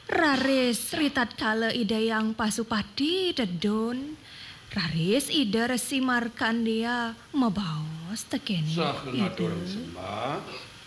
Raris ritat kala ida yang pasupati dedon. Raris ida resi markandia mabaos tekeni. Sah ngatur sembah.